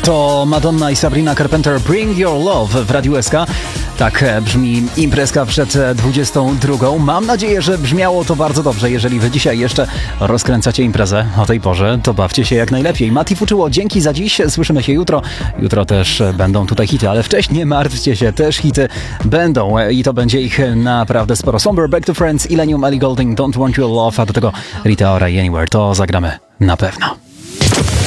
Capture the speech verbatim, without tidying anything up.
To Madonna i Sabrina Carpenter, Bring Your Love w Radiu S K. Tak brzmi imprezka przed dwudziestą drugą. Mam nadzieję, że brzmiało to bardzo dobrze. Jeżeli wy dzisiaj jeszcze rozkręcacie imprezę o tej porze, to bawcie się jak najlepiej. Mati Fuczyło, dzięki za dziś. Słyszymy się jutro. Jutro też będą tutaj hity, ale wcześniej nie martwcie się, też hity będą i to będzie ich naprawdę sporo. Somber, Back to Friends, Illenium, Ellie Goulding, Don't Want Your Love, a do tego Rita Ora i Anywhere. To zagramy na pewno.